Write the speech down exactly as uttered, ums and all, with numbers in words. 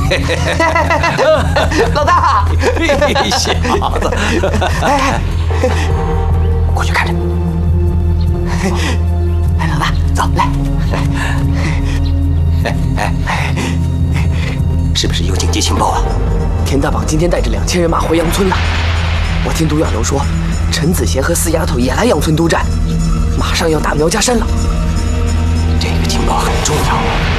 老大， 小子， 哎，过去看着。哎，老大，走来。 哎哎，是不是有紧急情报啊？ 田大榜今天带着两千人马回杨村了。我听独眼龙说，陈子贤和四丫头也来杨村督战，马上要打苗家山了。 这个情报很重要啊。